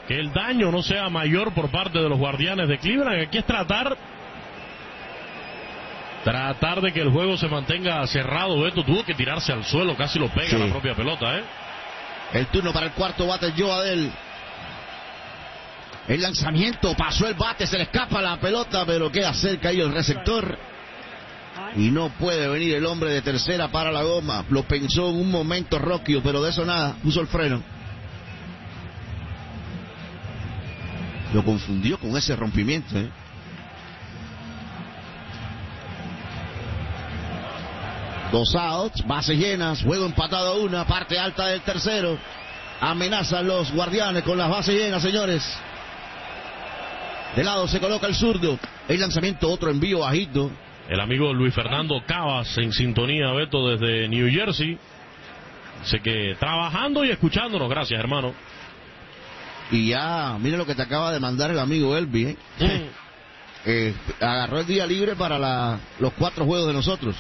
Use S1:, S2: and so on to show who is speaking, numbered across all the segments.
S1: que el daño no sea mayor por parte de los Guardianes de Cleveland. Aquí es tratar de que el juego se mantenga cerrado. Beto tuvo que tirarse al suelo, casi lo pega la propia pelota,
S2: El turno para el cuarto bate, Joe Adell. El lanzamiento, pasó el bate, se le escapa la pelota, pero queda cerca ahí el receptor. Y no puede venir el hombre de tercera para la goma. Lo pensó en un momento Rocchio, pero de eso nada, puso el freno. Lo confundió con ese rompimiento, Dos outs, bases llenas, juego empatado a una, parte alta del tercero. Amenazan los Guardianes con las bases llenas, señores. De lado se coloca el zurdo. El lanzamiento, otro envío bajito.
S1: El amigo Luis Fernando Cabas en sintonía, Beto, desde New Jersey. Dice que trabajando y escuchándonos. Gracias, hermano.
S2: Y ya, mire lo que te acaba de mandar el amigo Elvi, agarró el día libre para los 4 juegos de nosotros.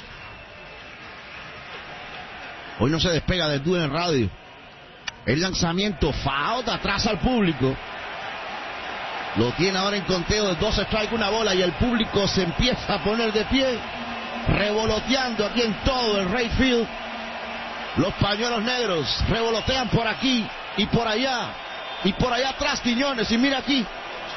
S2: Hoy no se despega del dúo en radio. El lanzamiento, foul, atrás al público. Lo tiene ahora en conteo de 2 strikes, 1 bola, y el público se empieza a poner de pie, revoloteando aquí en todo el right field. Los pañuelos negros revolotean por aquí y por allá atrás Quiñones, y mira aquí.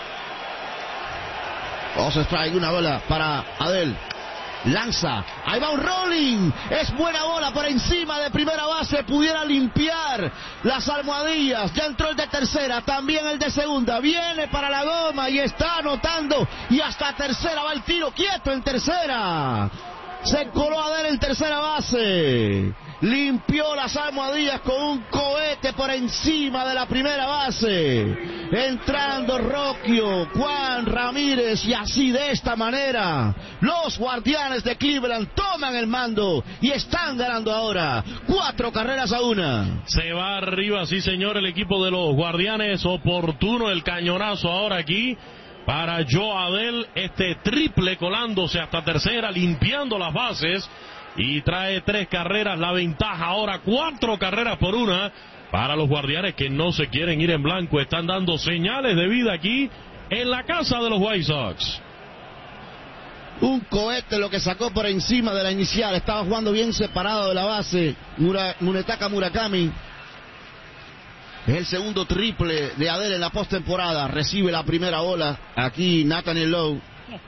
S2: 2 strikes, 1 bola para Adell. Lanza, ahí va un rolling, es buena bola por encima de primera base, pudiera limpiar las almohadillas. Ya entró el de tercera, también el de segunda, viene para la goma y está anotando, y hasta tercera va el tiro, quieto en tercera. Se coló Adell en tercera base, limpió las almohadillas con un cohete por encima de la primera base. Entrando Rocchio, Juan Ramírez, y así de esta manera los Guardianes de Cleveland toman el mando y están ganando ahora 4 carreras a 1.
S1: Se va arriba, sí señor, el equipo de los Guardianes. Oportuno el cañonazo ahora aquí para Joe Adell, este triple colándose hasta tercera, limpiando las bases, y trae 3 carreras, la ventaja ahora 4 carreras por 1 para los Guardianes, que no se quieren ir en blanco. Están dando señales de vida aquí en la casa de los White Sox.
S2: Un cohete lo que sacó por encima de la inicial. Estaba jugando bien separado de la base Munetaka Murakami. Es el segundo triple de Adell en la postemporada. Recibe la primera bola aquí Nathaniel Lowe.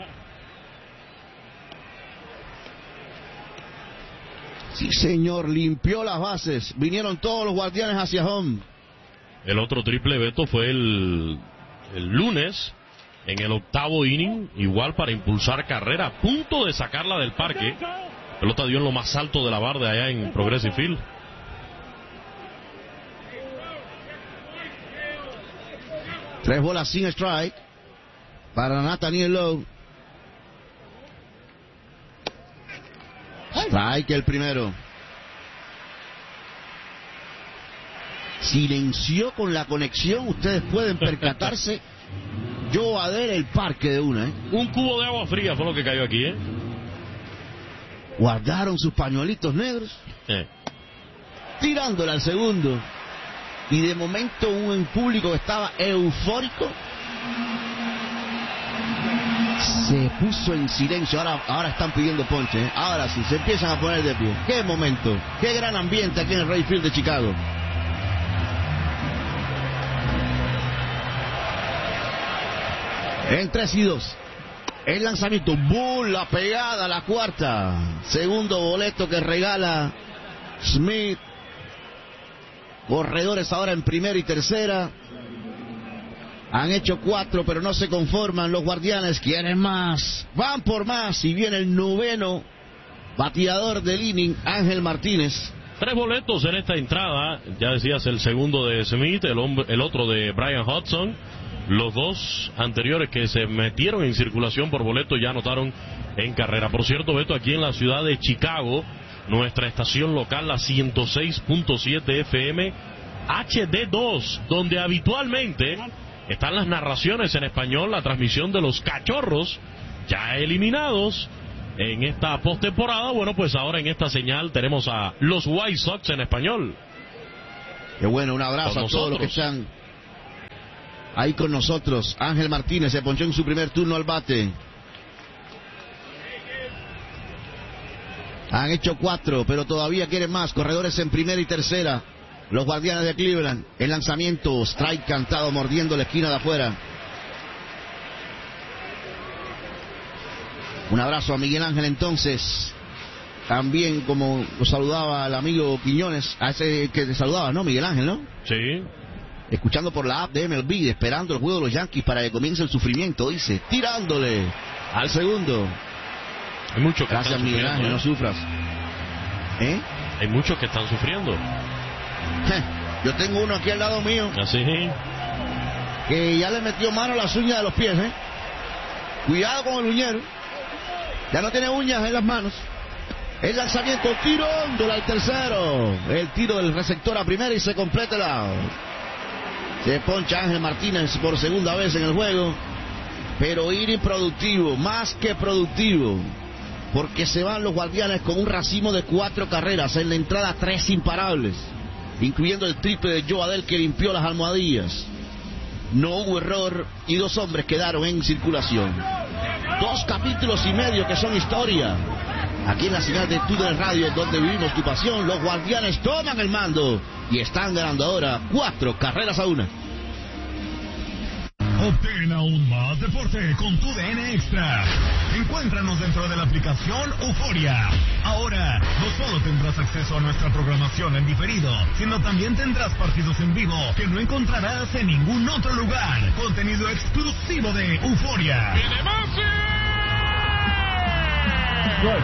S2: Sí, señor, limpió las bases. Vinieron todos los Guardianes hacia home.
S1: El otro triple, Beto, fue el lunes en el 8º inning, igual para impulsar carrera, a punto de sacarla del parque. La pelota dio en lo más alto de la barda allá en Progressive Field.
S2: Tres bolas sin strike para Nathaniel Lowe. Strike el primero. Silenció con la conexión, ustedes pueden percatarse. Joe Adell el parque de una,
S1: Un cubo de agua fría fue lo que cayó aquí,
S2: Guardaron sus pañuelitos negros, tirándole al segundo. Y de momento un público que estaba eufórico se puso en silencio. Ahora están pidiendo ponche, Ahora sí, se empiezan a poner de pie. Qué momento, qué gran ambiente aquí en el Wrigley Field de Chicago. En 3-2. El lanzamiento, la pegada, la cuarta. Segundo boleto que regala Smith. Corredores ahora en primera y tercera. Han hecho 4, pero no se conforman. Los Guardianes quieren más. Van por más. Y viene el noveno bateador del inning, Ángel Martínez.
S1: 3 boletos en esta entrada. Ya decías, el segundo de Smith, el otro de Brian Hudson. Los 2 anteriores que se metieron en circulación por boleto ya anotaron en carrera. Por cierto, Beto, aquí en la ciudad de Chicago, nuestra estación local, la 106.7 FM HD2, donde habitualmente están las narraciones en español, la transmisión de los Cachorros, ya eliminados en esta postemporada. Bueno, pues ahora en esta señal tenemos a los White Sox en español.
S2: Qué bueno, un abrazo a todos los que están ahí con nosotros. Ángel Martínez se ponchó en su primer turno al bate. Han hecho 4, pero todavía quieren más. Corredores en primera y tercera. Los Guardianes de Cleveland. El lanzamiento, strike cantado, mordiendo la esquina de afuera. Un abrazo a Miguel Ángel entonces. También como lo saludaba el amigo Quiñones, a ese que te saludaba, ¿no? Miguel Ángel, ¿no?
S1: Sí.
S2: Escuchando por la app de MLB, esperando el juego de los Yankees para que comience el sufrimiento, dice, tirándole al segundo.
S1: Hay muchos que
S2: Gracias,
S1: están
S2: Miguel
S1: sufriendo,
S2: Ángel, no sufras.
S1: Hay muchos que están sufriendo.
S2: Yo tengo uno aquí al lado mío.
S1: Así.
S2: Que ya le metió mano a las uñas de los pies, Cuidado con el uñero. Ya no tiene uñas en las manos. El lanzamiento, tirándole al tercero. El tiro del receptor a primera y se completa el out. Se poncha Ángel Martínez por segunda vez en el juego. Pero ir improductivo, más que productivo. Porque se van los Guardianes con un racimo de 4 carreras. En la entrada 3 imparables, incluyendo el triple de Joe Adell que limpió las almohadillas. No hubo error y 2 hombres quedaron en circulación. 2 capítulos y medio que son historia. Aquí en la señal de TUDN Radio, donde vivimos tu pasión, los Guardianes toman el mando y están ganando ahora 4 carreras a 1.
S3: Obtén aún más deporte con TUDN Extra. Encuéntranos dentro de la aplicación Euforia. Ahora, no solo tendrás acceso a nuestra programación en diferido, sino también tendrás partidos en vivo que no encontrarás en ningún otro lugar. Contenido exclusivo de Euforia.
S4: ¡Viene Messi!
S3: ¡Gol!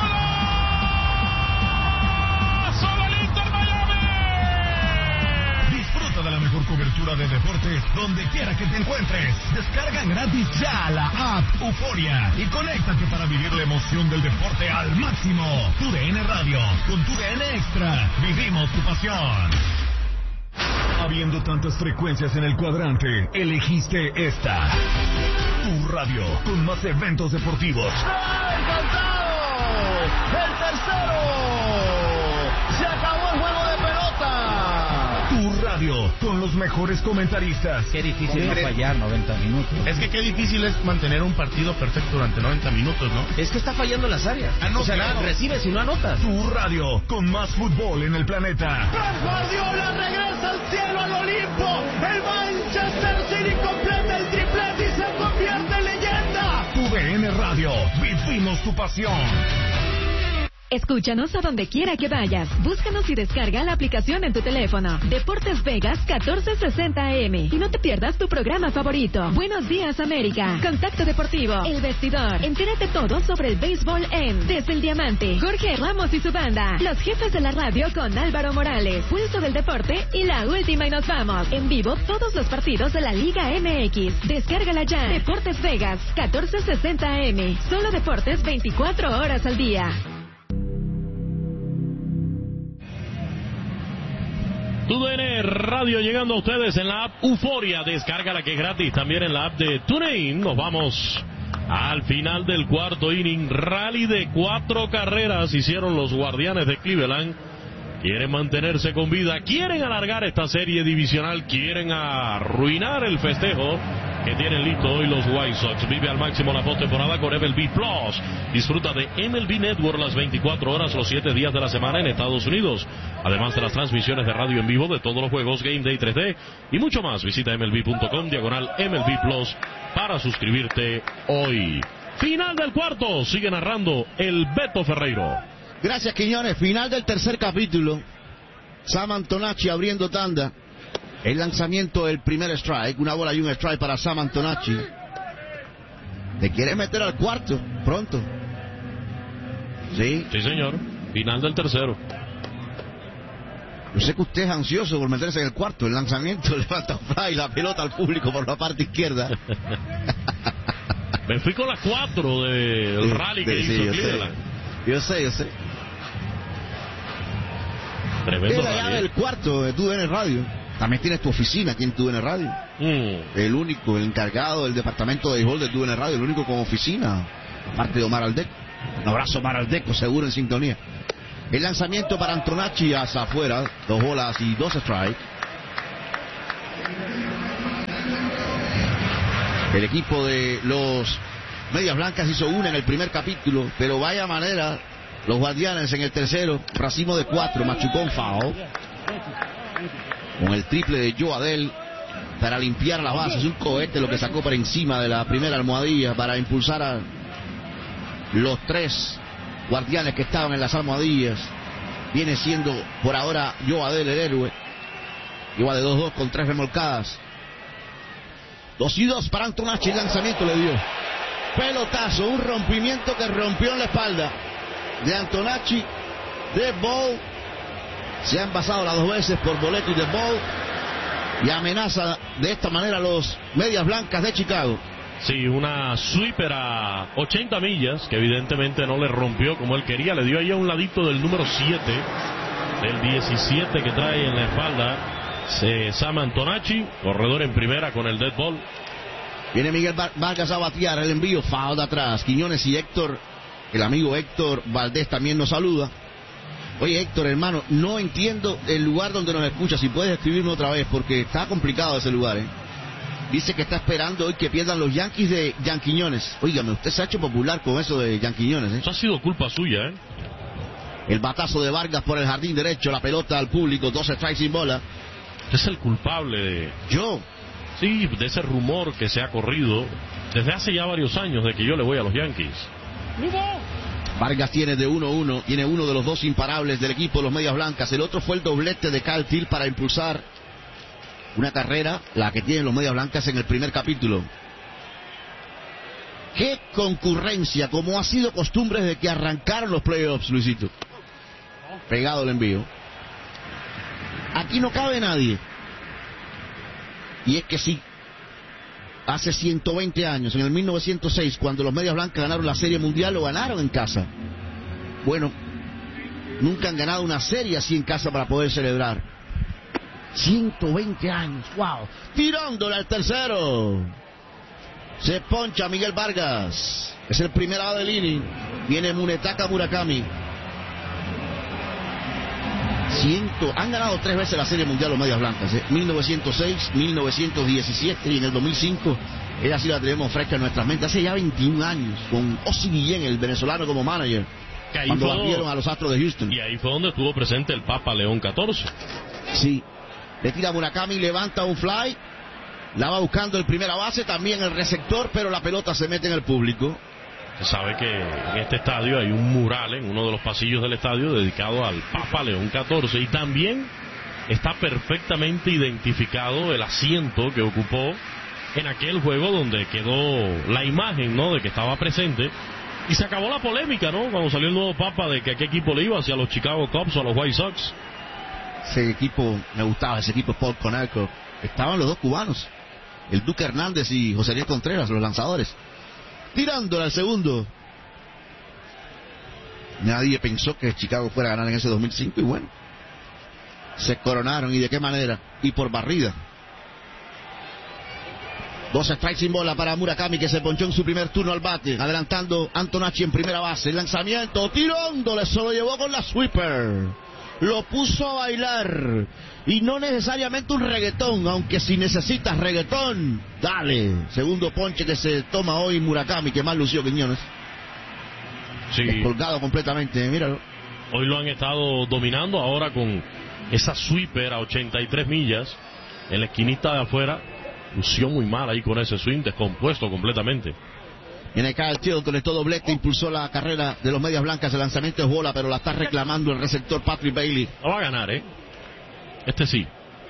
S3: De la mejor cobertura de deportes donde quiera que te encuentres. Descarga gratis ya la app Euforia y conéctate para vivir la emoción del deporte al máximo. TUDN Radio, con TUDN Extra, vivimos tu pasión. Habiendo tantas frecuencias en el cuadrante, elegiste esta. Tu radio, con más eventos deportivos.
S2: ¡Encantado! ¡El tercero! ¡Se acabó el juego de pelota!
S3: Tu radio, con los mejores comentaristas.
S5: Qué difícil no fallar 90 minutos.
S6: Es que qué difícil es mantener un partido perfecto durante 90 minutos, ¿no?
S5: Es que está fallando las áreas.
S6: No,
S5: o sea,
S6: claro.
S5: recibes y no anotas.
S3: Tu radio, con más fútbol en el planeta.
S4: ¡Pep Guardiola regresa al cielo, al Olimpo! ¡El Manchester City completa el triplete y se convierte en leyenda!
S3: TUDN Radio, vivimos tu pasión.
S7: Escúchanos a donde quiera que vayas. Búscanos y descarga la aplicación en tu teléfono. Deportes Vegas 1460 AM. Y no te pierdas tu programa favorito. Buenos días, América. Contacto Deportivo. El Vestidor. Entérate todo sobre el béisbol en Desde el Diamante. Jorge Ramos y su banda. Los jefes de la radio con Álvaro Morales. Pulso del deporte y la última y nos vamos. En vivo todos los partidos de la Liga MX. Descárgala ya. Deportes Vegas 1460 AM. Solo deportes 24 horas al día.
S1: TUDN Radio llegando a ustedes en la app Euforia. Descárgala que es gratis. También en la app de TuneIn. Nos vamos al final del cuarto inning. Rally de 4 carreras hicieron los Guardianes de Cleveland. Quieren mantenerse con vida. Quieren alargar esta serie divisional. Quieren arruinar el festejo que tienen listo hoy los White Sox. Vive al máximo la postemporada con MLB Plus. Disfruta de MLB Network las 24 horas, los 7 días de la semana en Estados Unidos. Además de las transmisiones de radio en vivo de todos los juegos, Game Day 3D y mucho más. Visita MLB.com/MLB Plus para suscribirte hoy. Final del cuarto. Sigue narrando el Beto Ferreiro.
S2: Gracias, Quiñones. Final del tercer capítulo. Sam Antonacci abriendo tanda. El lanzamiento del primer strike. Una bola y un strike para Sam Antonacci. ¿Te quieres meter al cuarto? Pronto. Sí.
S1: Sí, señor. Final del tercero.
S2: Yo sé que usted es ansioso por meterse en el cuarto. El lanzamiento levanta fly, la pelota al público por la parte izquierda.
S1: Me fui con las 4 del rally que hizo Cleveland.
S2: Yo sé.
S1: Tremendo
S2: Era ya del cuarto de TUDN Radio. También tienes tu oficina aquí en TUDN Radio. El único, el encargado del departamento de béisbol de TUDN Radio, el único con oficina, aparte de Omar Aldeco. Un abrazo, Omar Aldeco, seguro en sintonía. El lanzamiento para Antonacci hacia afuera, 2 bolas y 2 strikes. El equipo de los Medias Blancas hizo una en el primer capítulo, pero vaya manera, los Guardianes en el tercero, racimo de 4, machucón foul, con el triple de Joe Adell para limpiar las bases, un cohete lo que sacó por encima de la primera almohadilla para impulsar a los 3 Guardianes que estaban en las almohadillas. Viene siendo por ahora Joe Adell el héroe, lleva de 2-2 con 3 remolcadas. 2-2 para Antonacci, el lanzamiento le dio pelotazo, un rompimiento que rompió en la espalda de Antonacci. De ball, se han pasado las 2 veces por boleto y de ball, y amenaza de esta manera a los Medias Blancas de Chicago.
S1: Sí, una sweeper a 80 millas que evidentemente no le rompió como él quería, le dio ahí a un ladito del número 7, del 17 que trae en la espalda Sam Antonacci, corredor en primera con el dead ball.
S2: Viene Miguel Vargas a batear el envío, foul de atrás. Quiñones y Héctor, el amigo Héctor Valdés también nos saluda. Oye Héctor, hermano, no entiendo el lugar donde nos escucha, si puedes escribirme otra vez, porque está complicado ese lugar, ¿eh? Dice que está esperando hoy que pierdan los Yankees de Yanquiñones. Óigame, usted se ha hecho popular con eso de Yanquiñones, ¿eh?
S1: Eso ha sido culpa suya, ¿eh?
S2: El batazo de Vargas por el jardín derecho, la pelota al público, 2 strikes sin bola.
S1: Es el culpable de...
S2: Yo.
S1: Sí, de ese rumor que se ha corrido desde hace ya varios años de que yo le voy a los Yankees.
S2: Vargas tiene de 1-1, tiene uno de los 2 imparables del equipo de los Medias Blancas. El otro fue el doblete de Kyle Till para impulsar una carrera, la que tienen los Medias Blancas en el primer capítulo. ¡Qué concurrencia! Como ha sido costumbre desde que arrancaron los playoffs, Luisito. Pegado el envío. Aquí no cabe nadie. Y es que sí, hace 120 años, en el 1906, cuando los Medias Blancas ganaron la Serie Mundial, lo ganaron en casa. Bueno, nunca han ganado una serie así en casa para poder celebrar. 120 años, wow. Tirándole al tercero. Se poncha Miguel Vargas. Es el primer out del inning. Viene Munetaka Murakami. Han ganado 3 veces la Serie Mundial los Medias Blancas, 1906, 1917 y en el 2005. Ella sí la tenemos fresca en nuestras mentes. Hace ya 21 años, con Ozzie Guillén, el venezolano, como manager, cuando batieron a los Astros de Houston.
S1: Y ahí fue donde estuvo presente el Papa León 14.
S2: Sí. Le tira Murakami, levanta un fly. La va buscando el primera base, también el receptor, pero la pelota se mete en el público.
S1: Se sabe que en este estadio hay un mural en uno de los pasillos del estadio dedicado al Papa León XIV, y también está perfectamente identificado el asiento que ocupó en aquel juego donde quedó la imagen, ¿no?, de que estaba presente, y se acabó la polémica, ¿no?, cuando salió el nuevo Papa, de que a qué equipo le iba, hacia los Chicago Cubs o a los White Sox.
S2: Ese equipo, me gustaba ese equipo, Paul Conalco. Estaban los 2 cubanos, el Duque Hernández y José Ariel Contreras, los lanzadores. Tirándole al segundo. Nadie pensó que Chicago fuera a ganar en ese 2005 y bueno, se coronaron, y de qué manera, y por barrida. 2 strikes sin bola para Murakami, que se ponchó en su primer turno al bate, adelantando Antonacci en primera base. El lanzamiento, tirándole, se lo llevó con la sweeper. Lo puso a bailar, y no necesariamente un reggaetón, aunque si necesitas reggaetón, dale. Segundo ponche que se toma hoy Murakami, que más lució Quiñones.
S1: Sí.
S2: Descolgado completamente, míralo.
S1: Hoy lo han estado dominando, ahora con esa sweeper a 83 millas en la esquinita de afuera. Lució muy mal ahí con ese swing, descompuesto completamente.
S2: En el Kyle Till conectó doblete, impulsó la carrera de los Medias Blancas. El lanzamiento es bola, pero la está reclamando el receptor Patrick Bailey.
S1: La va a ganar, ¿eh? Este sí.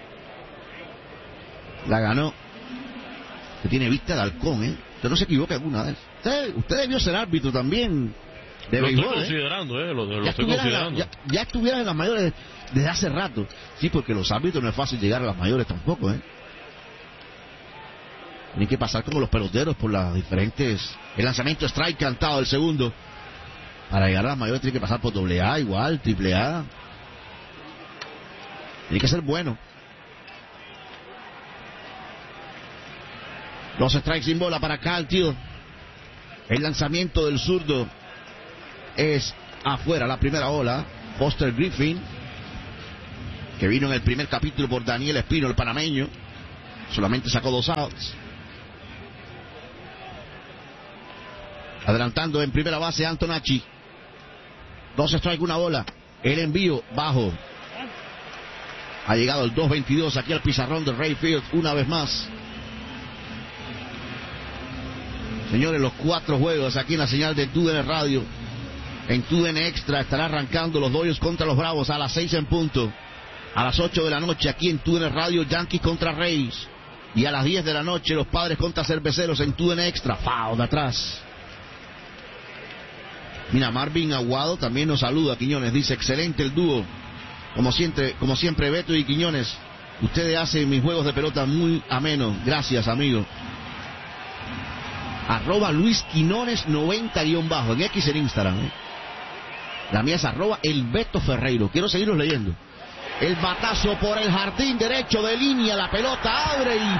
S2: La ganó. Que tiene vista de halcón, ¿eh? Usted no se equivoca alguna vez. Usted debió ser árbitro también de béisbol,
S1: estoy considerando, ¿eh? Lo estoy considerando.
S2: Ya estuvieras en las mayores desde hace rato. Sí, porque los árbitros no es fácil llegar a las mayores tampoco, ¿eh? Tienen que pasar como los peloteros por las diferentes... El lanzamiento strike cantado, el segundo. Para llegar a las mayores tiene que pasar por AA igual, AAA. Tiene que ser bueno. 2 strikes sin bola para Kyle Till. El lanzamiento del zurdo es afuera, la primera bola. Foster Griffin, que vino en el primer capítulo por Daniel Espino, el panameño, solamente sacó 2 outs. Adelantando en primera base Antonacci. 2 strikes, una bola. El envío bajo. Ha llegado el 2-22 aquí al pizarrón de Rayfield una vez más. Señores, los 4 juegos aquí en la señal de TUDN Radio. En TUDN Extra estará arrancando los Dodgers contra los Bravos a las 6 en punto. A las 8 de la noche aquí en TUDN Radio, Yankees contra Rays. Y a las 10 de la noche los Padres contra Cerveceros en TUDN Extra. Foul de atrás. Mira, Marvin Aguado también nos saluda, Quiñones. Dice, excelente el dúo. Como siempre, Beto y Quiñones. Ustedes hacen mis juegos de pelota muy amenos. Gracias, amigo. @ Luis Quinones 90_ en X en Instagram. La mía es @ el Beto Ferreiro. Quiero seguirlos leyendo. El batazo por el jardín derecho de línea. La pelota abre y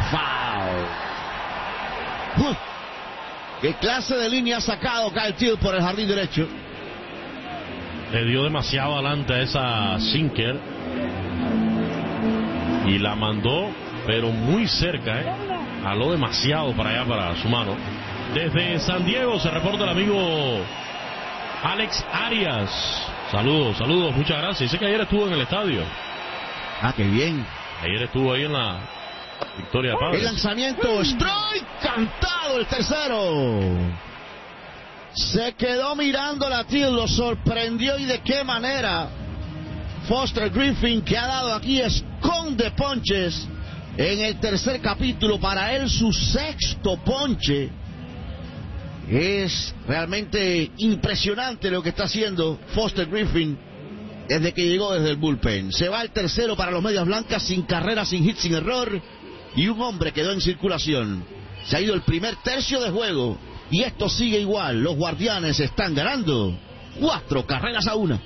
S2: foul. ¿Qué clase de línea ha sacado Kyle Teel por el jardín derecho?
S1: Le dio demasiado adelante a esa sinker y la mandó, pero muy cerca, Jaló demasiado para allá, para su mano. Desde San Diego se reporta el amigo Alex Arias. Saludos, muchas gracias. Dice que ayer estuvo en el estadio.
S2: Ah, qué bien.
S1: Ayer estuvo ahí en la victoria de Padres.
S2: El lanzamiento, strike, cantado el tercero. Se quedó mirando la Teel, lo sorprendió, y de qué manera. Foster Griffin, que ha dado aquí esconde ponches en el tercer capítulo, para él su 6º ponche. Es realmente impresionante lo que está haciendo Foster Griffin desde que llegó desde el bullpen. Se va el tercero para los Medias Blancas, sin carrera, sin hit, sin error, y un hombre quedó en circulación. Se ha ido el primer tercio de juego y esto sigue igual. Los Guardianes están ganando 4-1.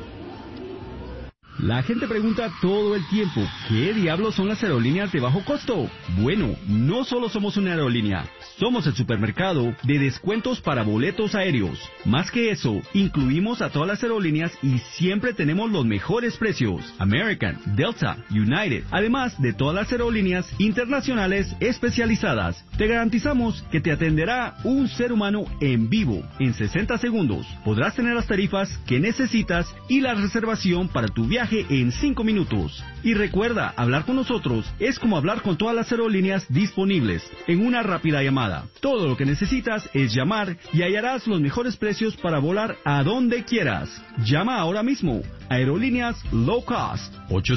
S8: La gente pregunta todo el tiempo, ¿qué diablos son las aerolíneas de bajo costo? Bueno, no solo somos una aerolínea, somos el supermercado de descuentos para boletos aéreos. Más que eso, incluimos a todas las aerolíneas y siempre tenemos los mejores precios. American, Delta, United, además de todas las aerolíneas internacionales especializadas. Te garantizamos que te atenderá un ser humano en vivo en 60 segundos. Podrás tener las tarifas que necesitas y la reservación para tu viaje en 5 minutos. Y recuerda, hablar con nosotros es como hablar con todas las aerolíneas disponibles en una rápida llamada. Todo lo que necesitas es llamar y hallarás los mejores precios para volar a donde quieras. Llama ahora mismo. Aerolíneas Low Cost.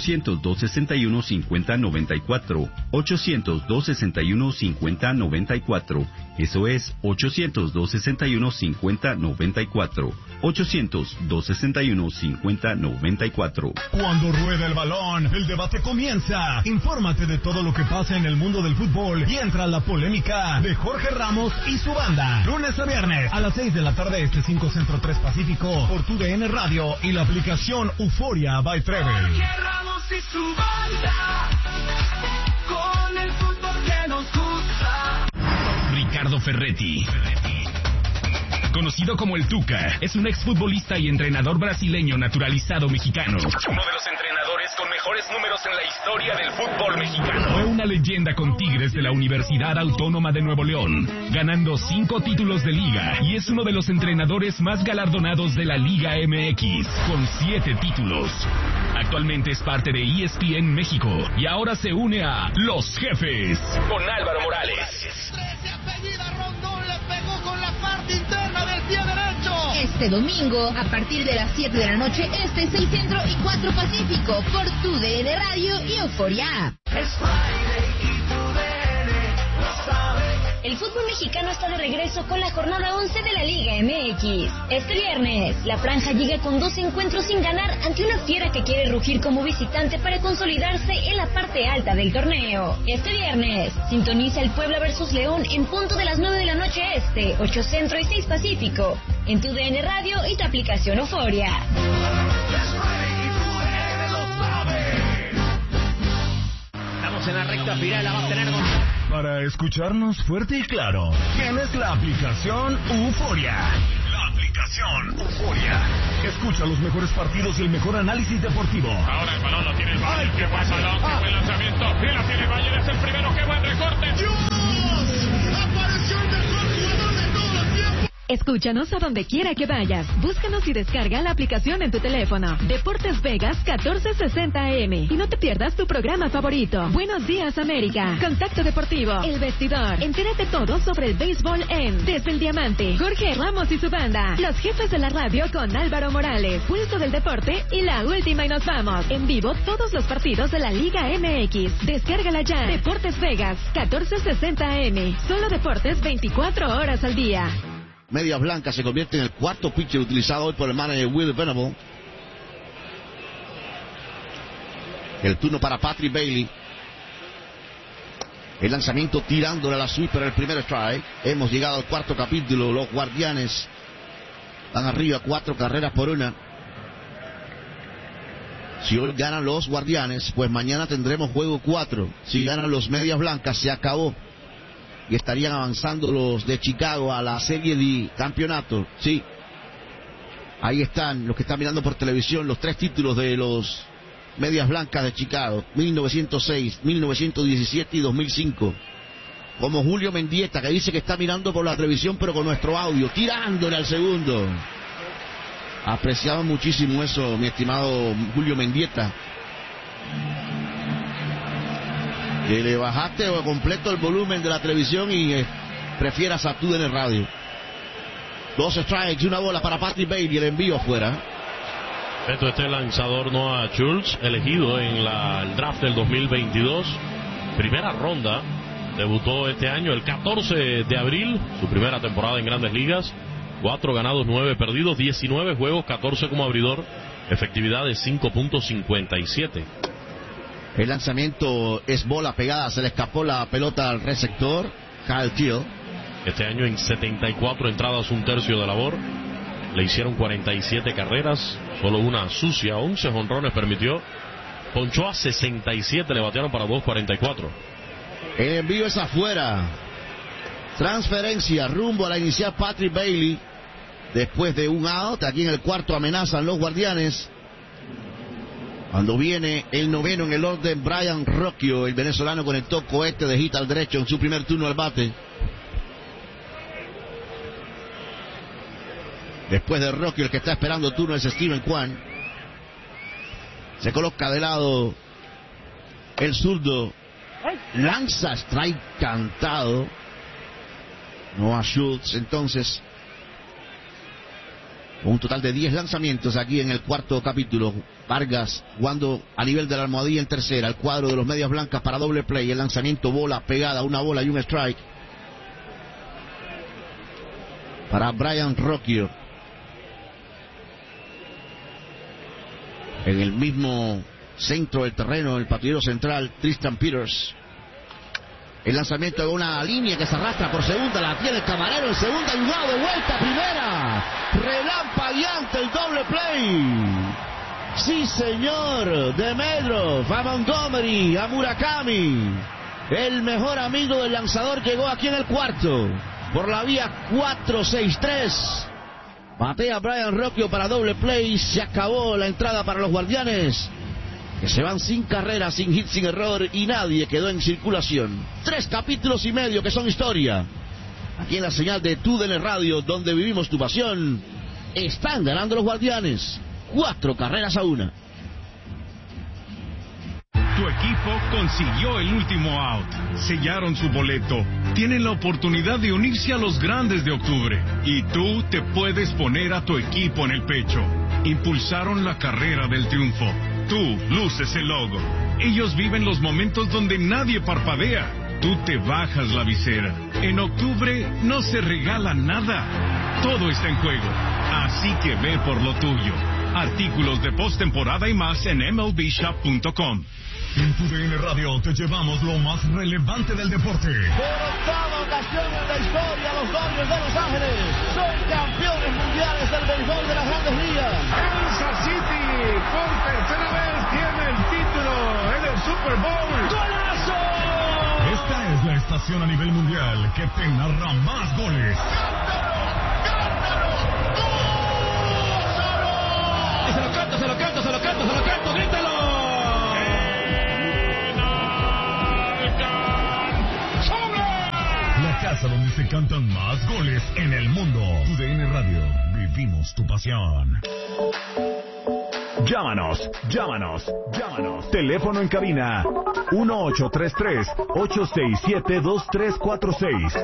S8: 800-261-5094. 800-261-5094. Eso es 800-261-5094. 800-261-5094.
S3: Cuando rueda el balón, el debate comienza. Infórmate de todo lo que pasa en el mundo del fútbol y entra la polémica de Jorge Ramos y su banda. Lunes a viernes a las 6 de la tarde, 5 Centro 3 Pacífico, por TUDN Radio y la aplicación Euforia by Treble.
S4: Jorge Ramos y su banda, con el fútbol que nos gusta.
S9: Ricardo Ferretti, conocido como el Tuca, es un exfutbolista y entrenador brasileño naturalizado mexicano. Uno de los entrenadores con mejores números en la historia del fútbol mexicano. Fue una leyenda con Tigres de la Universidad Autónoma de Nuevo León, ganando 5 títulos de liga, y es uno de los entrenadores más galardonados de la Liga MX, con 7 títulos. Actualmente es parte de ESPN México y ahora se une a Los Jefes con Álvaro Morales.
S4: Rondón le pegó con la parte interna del pie derecho.
S10: Este domingo, a partir de las 7 de la noche, 6 Centro y 4 Pacífico, por TUDN Radio y Euforia.
S4: Es Friday y TUDN lo sabe.
S11: El fútbol mexicano está de regreso con la jornada 11 de la Liga MX. Este viernes, la franja llega con 2 encuentros sin ganar ante una fiera que quiere rugir como visitante para consolidarse en la parte alta del torneo. Este viernes, sintoniza el Puebla versus León en punto de las 9 de la noche 8 Centro y 6 Pacífico, en TUDN Radio y tu aplicación Euforia.
S5: Estamos en la recta final, la va a tener
S3: Para escucharnos fuerte y claro, tienes la aplicación Euforia. La aplicación Euforia. Escucha los mejores partidos y el mejor análisis deportivo.
S12: Ahora el balón lo tiene el Valle. ¡Qué buen balón! ¡Qué buen lanzamiento! ¡Y la tiene Valle! ¡Es el primero! ¡Qué buen recorte!
S4: ¡Dios! ¡Apareció el mejor jugador de todo el tiempo!
S7: Escúchanos a donde quiera que vayas. Búscanos y descarga la aplicación en tu teléfono. Deportes Vegas 1460 AM. Y no te pierdas tu programa favorito. Buenos días, América. Contacto Deportivo. El Vestidor. Entérate todo sobre el béisbol en Desde el Diamante. Jorge Ramos y su banda. Los jefes de la radio con Álvaro Morales. Pulso del deporte y la última y nos vamos. En vivo todos los partidos de la Liga MX. Descárgala ya. Deportes Vegas 1460 AM. Solo deportes 24 horas al día.
S2: Medias Blancas se convierte en el cuarto pitcher utilizado hoy por el manager Will Venable. El turno para Patrick Bailey. El lanzamiento tirándole a la sweeper el primer strike. Hemos llegado al cuarto capítulo. Los Guardianes van arriba 4 carreras por 1. Si hoy ganan los Guardianes, pues mañana tendremos juego 4. Si ganan los Medias Blancas, se acabó. Y estarían avanzando los de Chicago a la serie de campeonato. Sí. Ahí están los que están mirando por televisión los 3 títulos de los Medias Blancas de Chicago. 1906, 1917 y 2005. Como Julio Mendieta, que dice que está mirando por la televisión pero con nuestro audio. Tirándole al segundo. Apreciaba muchísimo eso, mi estimado Julio Mendieta. Que le bajaste completo el volumen de la televisión y prefieras a tú en el radio. 2 strikes y 1 bola para Patrick Bailey, el envío afuera.
S1: Este lanzador Noah Schultz, elegido en el draft del 2022, primera ronda, debutó este año el 14 de abril, su primera temporada en Grandes Ligas, 4 ganados, 9 perdidos, 19 juegos, 14 como abridor, efectividad de 5.57.
S2: El lanzamiento es bola pegada, se le escapó la pelota al receptor, Kyle Teel.
S1: Este año en 74 entradas, 1/3 de labor. Le hicieron 47 carreras, solo una sucia, 11 jonrones permitió. Ponchó a 67, le batearon para 2.44.
S2: El envío es afuera. Transferencia rumbo a la inicial Patrick Bailey. Después de un out, aquí en el cuarto amenazan los Guardianes. Cuando viene el noveno en el orden, Brian Rocchio, el venezolano, conectó cohete de hit al derecho en su primer turno al bate. Después de Rocchio, el que está esperando turno es Steven Kwan. Se coloca de lado el zurdo. Lanza strike cantado. Noah Schultz, entonces, un total de 10 lanzamientos aquí en el cuarto capítulo. Vargas jugando a nivel de la almohadilla en tercera. El cuadro de los Medias Blancas para doble play. El lanzamiento bola pegada, 1 bola y 1 strike para Brian Rocchio. En el mismo centro del terreno, el patrullero central, Tristan Peters. El lanzamiento de una línea que se arrastra por segunda, la tiene el Camarero en segunda, ayudado de vuelta primera. Relampagueante el doble play. Sí, señor. De Medro, a Montgomery, a Murakami. El mejor amigo del lanzador llegó aquí en el cuarto. Por la vía 4-6-3. Batea Brian Rocchio para doble play. Se acabó la entrada para los Guardianes, que se van sin carrera, sin hit, sin error, y nadie quedó en circulación. 3 capítulos y medio que son historia. Aquí en la señal de TUDN Radio, donde vivimos tu pasión. Están ganando los Guardianes 4 carreras a 1.
S9: Tu equipo consiguió el último out. Sellaron su boleto. Tienen la oportunidad de unirse a los grandes de octubre. Y tú te puedes poner a tu equipo en el pecho. Impulsaron la carrera del triunfo. Tú luces el logo. Ellos viven los momentos donde nadie parpadea. Tú te bajas la visera. En octubre no se regala nada. Todo está en juego. Así que ve por lo tuyo. Artículos de postemporada y más en MLBshop.com.
S3: En TUDN Radio te llevamos lo más relevante del deporte.
S4: Por octava ocasión en la historia, los Dodgers de Los Ángeles son campeones mundiales del béisbol de las Grandes Ligas.
S12: Kansas City por tercera vez tiene el título en el Super Bowl.
S4: ¡Golazo!
S3: Esta es la estación a nivel mundial que te narra más goles.
S4: ¡Se lo canto, se lo canto, se lo canto, se lo canto! ¡Grítalo!
S3: casa donde se cantan más goles en el mundo. TUDN Radio, vivimos tu pasión.
S13: Llámanos. Teléfono en cabina 1833-867-2346.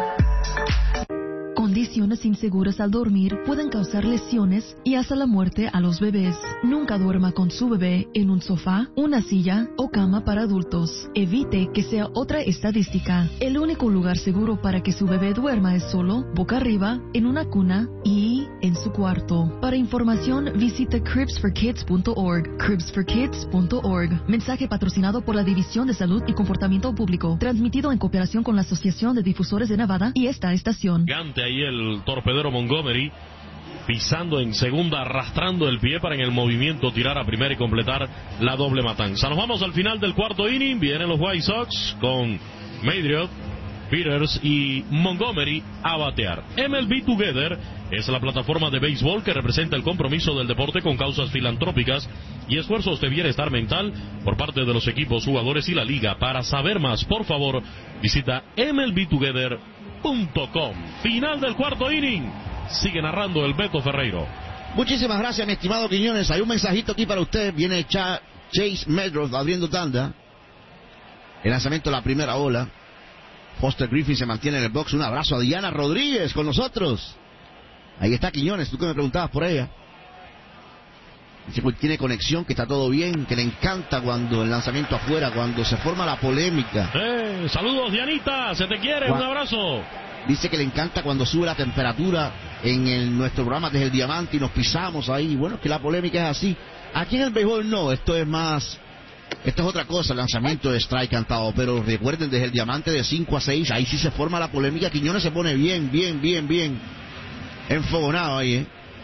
S14: Condiciones inseguras al dormir pueden causar lesiones y hasta la muerte a los bebés. Nunca duerma con su bebé en un sofá, una silla o cama para adultos. Evite que sea otra estadística. El único lugar seguro para que su bebé duerma es solo, boca arriba, en una cuna y en su cuarto. Para información, visite cribsforkids.org. cribsforkids.org. Mensaje patrocinado por la División de Salud y Comportamiento Público. Transmitido en cooperación con la Asociación de Difusores de Nevada y esta estación.
S1: Ahí el torpedero Montgomery pisando en segunda, arrastrando el pie para en el movimiento tirar a primera y completar la doble matanza. Nos vamos al final del cuarto inning. Vienen los White Sox con Madriot, Peters y Montgomery a batear. MLB Together es la plataforma de béisbol que representa el compromiso del deporte con causas filantrópicas y esfuerzos de bienestar mental por parte de los equipos, jugadores y la liga. Para saber más, por favor, visita MLBtogether.com. Final del cuarto inning. Sigue narrando el Beto Ferreiro.
S2: Muchísimas gracias, mi estimado Quiñones. Hay un mensajito aquí para usted. Viene Chase Medroff abriendo tanda. El lanzamiento de la primera bola. Foster Griffin se mantiene en el box. Un abrazo a Diana Rodríguez con nosotros. Ahí está Quiñones, tú que me preguntabas por ella. Dice que tiene conexión, que está todo bien, que le encanta cuando el lanzamiento afuera, cuando se forma la polémica.
S1: Saludos, Dianita, se te quiere, un abrazo.
S2: Dice que le encanta cuando sube la temperatura en nuestro programa desde el Diamante y nos pisamos ahí. Bueno, es que la polémica es así. Aquí en el béisbol no, esto es otra cosa, el lanzamiento de strike cantado. Pero recuerden, desde el Diamante de 5 a 6, ahí sí se forma la polémica. Quiñones se pone bien enfogonado ahí,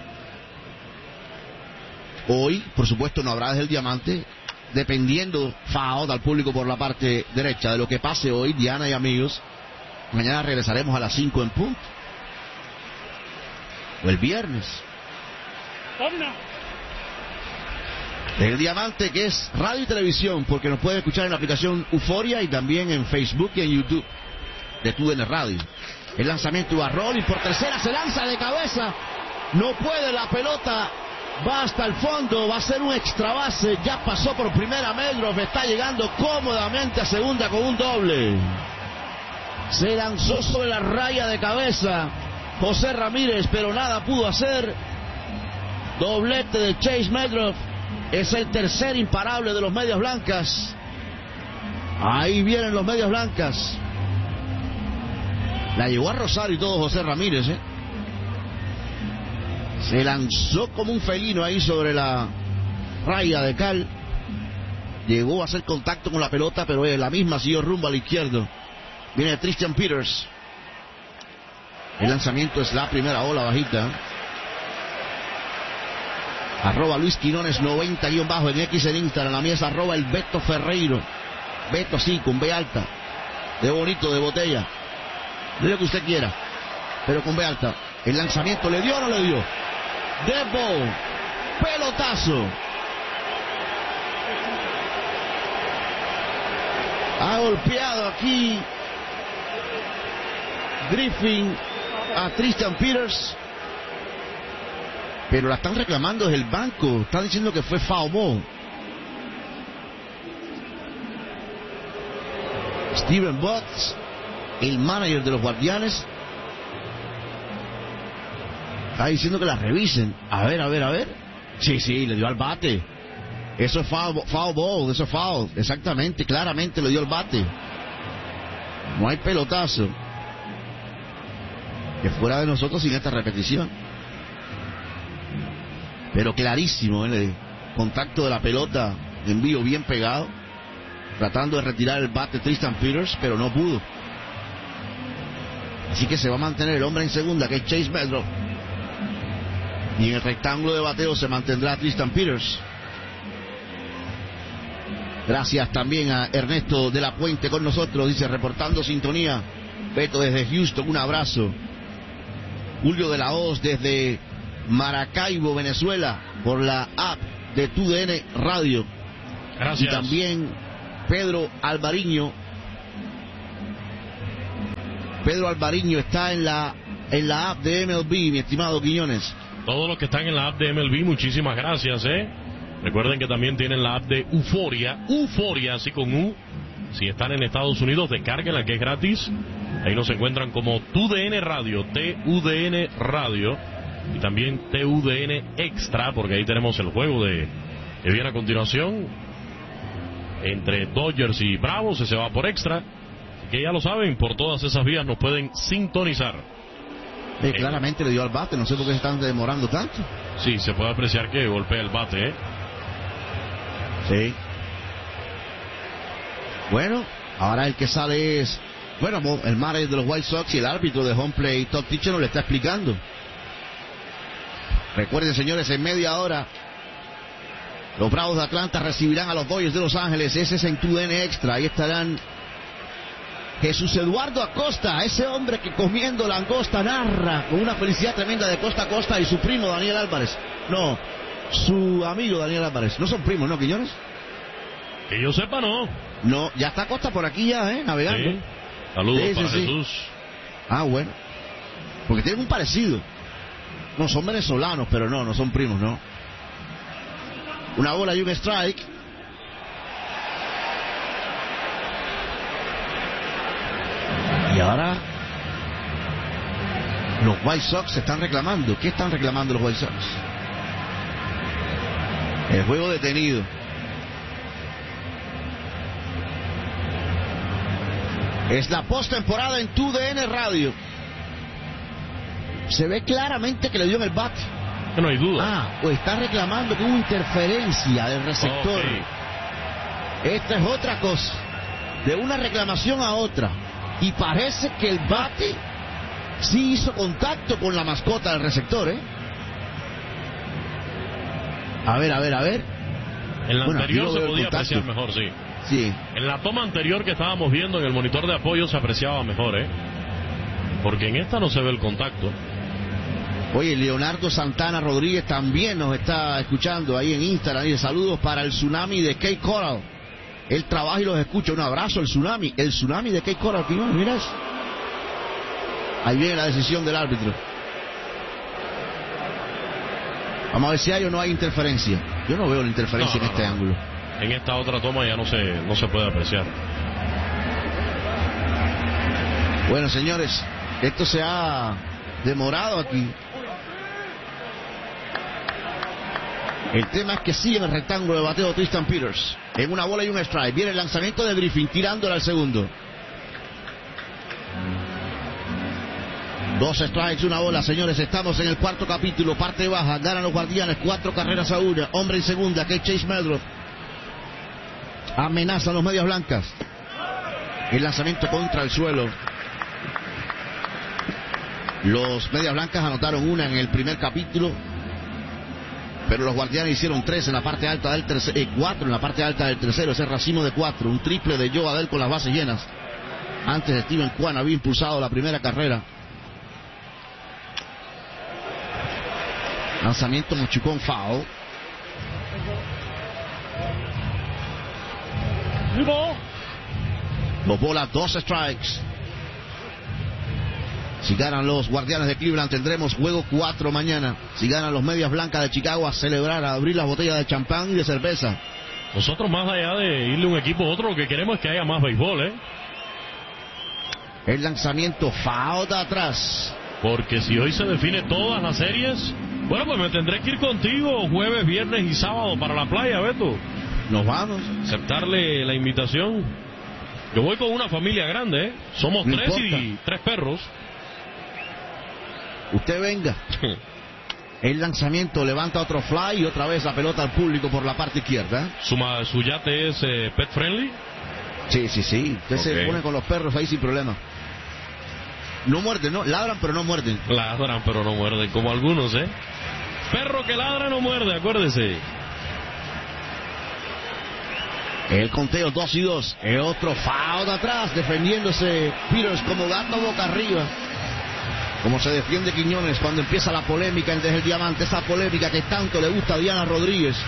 S2: Hoy, por supuesto, no habrá desde el Diamante, dependiendo FAO al público por la parte derecha de lo que pase hoy, Diana y amigos. Mañana regresaremos a las 5 en punto. O el viernes. El Diamante, que es radio y televisión, porque nos pueden escuchar en la aplicación Euforia y también en Facebook y en YouTube de TUDN Radio. El lanzamiento va a rolling por tercera, se lanza de cabeza. No puede, la pelota va hasta el fondo, va a ser un extra base. Ya pasó por primera Medroff, está llegando cómodamente a segunda con un doble. Se lanzó sobre la raya de cabeza José Ramírez, pero nada pudo hacer. Doblete de Chase Medroff. Es el tercer imparable de los Medias Blancas. Ahí vienen los Medias Blancas. La llevó a Rosario y todo José Ramírez, Se lanzó como un felino ahí sobre la raya de cal. Llegó a hacer contacto con la pelota, pero la misma siguió rumbo al izquierdo. Viene Tristan Peters. El lanzamiento es la primera ola bajita. @ Luis Quinones 90_ en X en Instagram. La mía es @ el Beto Ferreiro. Beto sí, con B alta. De bonito, de botella. De lo que usted quiera, pero con B alta. El lanzamiento, ¿le dio o no le dio? Dead ball. Pelotazo. Ha golpeado aquí Griffin a Tristan Peters, pero la están reclamando desde el banco. Están diciendo que fue foul ball. Steven Butts, el manager de los Guardianes, está diciendo que la revisen. A ver. Sí, le dio al bate. Eso es foul ball, eso es foul. Exactamente, claramente le dio al bate. No hay pelotazo que fuera de nosotros sin esta repetición. Pero clarísimo, el contacto de la pelota, envío bien pegado, tratando de retirar el bate Tristan Peters, pero no pudo. Así que se va a mantener el hombre en segunda, que es Chase Medroff. Y en el rectángulo de bateo se mantendrá Tristan Peters. Gracias también a Ernesto de la Puente con nosotros, dice, reportando sintonía. Beto desde Houston, un abrazo. Julio de la Hoz desde Maracaibo, Venezuela, por la app de TUDN Radio.
S1: Gracias.
S2: Y también Pedro Alvariño Pedro Alvariño está en la app de MLB, mi estimado Quiñones.
S1: Todos los que están en la app de MLB, muchísimas gracias, Recuerden que también tienen la app de Euforia, así con U. Si están en Estados Unidos, descárguenla, que es gratis. Ahí nos encuentran como TUDN Radio, TUDN Radio, y también TUDN Extra, porque ahí tenemos el juego que viene a continuación entre Dodgers y Bravos, se va por Extra, que ya lo saben, por todas esas vías nos pueden sintonizar.
S2: Claramente le dio al bate, no sé por qué se están demorando tanto.
S1: Sí, se puede apreciar que golpea el bate,
S2: Sí. Bueno, ahora el que sale es, el manager de los White Sox y el árbitro de home play, Todd Teacher, nos le está explicando. Recuerden, señores, en media hora los Bravos de Atlanta recibirán a los Dodgers de Los Ángeles. Ese es en TUDN Extra. Ahí estarán Jesús Eduardo Acosta, ese hombre que comiendo langosta narra con una felicidad tremenda de costa a costa, y su primo Daniel Álvarez. No, su amigo Daniel Álvarez. No son primos, ¿no, Quiñones?
S1: Que yo sepa, no.
S2: No, ya está Acosta por aquí ya, navegando.
S1: Sí. Saludos para Jesús.
S2: Ah, bueno. Porque tienen un parecido. No, son venezolanos, pero no son primos, ¿no? Una bola y un strike. Y ahora los White Sox se están reclamando. ¿Qué están reclamando los White Sox? El juego detenido. Es la postemporada en TUDN Radio. Se ve claramente que le dio en el bate.
S1: No hay duda.
S2: Pues está reclamando que hubo interferencia del receptor. Esta es otra cosa. De una reclamación a otra. Y parece que el bate sí hizo contacto con la mascota del receptor, A ver.
S1: En la anterior se podía apreciar mejor, sí.
S2: Sí.
S1: En la toma anterior que estábamos viendo en el monitor de apoyo se apreciaba mejor, porque en esta no se ve el contacto.
S2: Oye, Leonardo Santana Rodríguez también nos está escuchando ahí en Instagram. Y saludos para el Tsunami de Cape Coral. Él trabaja y los escucha. Un abrazo, el Tsunami de Cape Coral. Mira eso. Ahí viene la decisión del árbitro. Vamos a ver si hay o no hay interferencia. Yo no veo la interferencia en este ángulo.
S1: En esta otra toma ya no se puede apreciar.
S2: Bueno, señores, esto se ha demorado aquí. El tema es que sigue en el rectángulo de bateo Tristan Peters. En una bola y un strike. Viene el lanzamiento de Griffin, tirándole al segundo. 2 strikes, una bola, señores. Estamos en el cuarto capítulo, parte baja. Ganan los Guardianes 4-1. Hombre en segunda, que es Chase Medroff. Amenaza a los Medias Blancas. El lanzamiento contra el suelo. Los Medias Blancas anotaron una en el primer capítulo, pero los Guardianes hicieron 3 en la parte alta del tercero, 4 en la parte alta del tercero. Ese racimo de 4, un triple de Joe Adell con las bases llenas. Antes de Steven Kwan había impulsado la primera carrera. Lanzamiento mochucón, foul. Dos bolas, 2 strikes. Si ganan los Guardianes de Cleveland, tendremos juego 4 mañana. Si ganan los Medias Blancas de Chicago, a celebrar, a abrir las botellas de champán y de cerveza.
S1: Nosotros, más allá de irle un equipo a otro, lo que queremos es que haya más béisbol,
S2: El lanzamiento, foul de atrás.
S1: Porque si hoy se define todas las series, bueno, pues me tendré que ir contigo jueves, viernes y sábado para la playa, Beto.
S2: Nos vamos.
S1: Aceptarle la invitación. Yo voy con una familia grande, Somos no 3 importa. Y 3 perros.
S2: Usted venga. El lanzamiento levanta otro fly y otra vez la pelota al público por la parte izquierda.
S1: ¿Su yate es pet friendly?
S2: Sí. Usted se pone con los perros ahí sin problema. No muerden, ¿no? Ladran pero no muerden.
S1: Ladran pero no muerden, como algunos, Perro que ladra no muerde, acuérdese.
S2: El conteo 2-2. El otro foul de atrás, defendiéndose Peters como gato boca arriba. Como se defiende Quiñones cuando empieza la polémica en Desde el Diamante, esa polémica que tanto le gusta a Diana Rodríguez.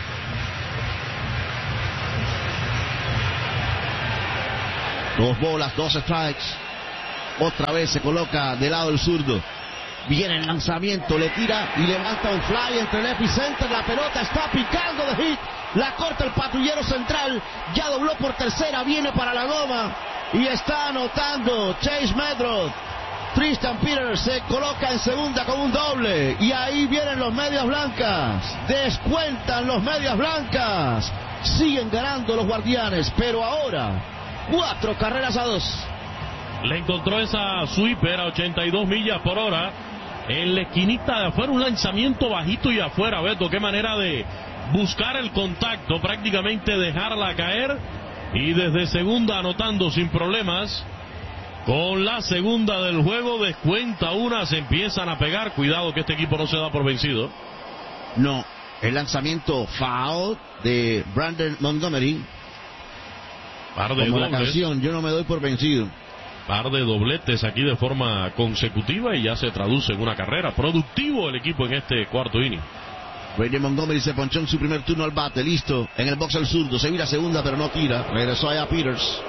S2: Dos bolas, 2 strikes. Otra vez se coloca del lado del zurdo. Viene el lanzamiento, le tira y levanta un fly entre el epicenter. La pelota está picando de hit. La corta el patrullero central. Ya dobló por tercera, viene para la goma. Y está anotando Chase Medrod. Tristan Peters se coloca en segunda con un doble. Y ahí vienen los medias blancas. Descuentan los medias blancas. Siguen ganando los guardianes, pero ahora 4-2.
S1: Le encontró esa sweeper a 82 millas por hora en la esquinita de afuera, un lanzamiento bajito y afuera. Beto, qué manera de buscar el contacto, prácticamente dejarla caer, y desde segunda anotando sin problemas. Con la segunda del juego descuenta una, se empiezan a pegar. Cuidado que este equipo no se da por vencido.
S2: No, el lanzamiento foul de Brandon Montgomery.
S1: Par de
S2: como
S1: dobles.
S2: la canción, yo no me doy por vencido.
S1: Par de dobletes aquí de forma consecutiva y ya se traduce en una carrera. Productivo el equipo en este cuarto inning.
S2: Brandon Montgomery se ponchó en su primer turno al bate, listo, en el box al zurdo, se vira segunda pero no tira, regresó allá Peters.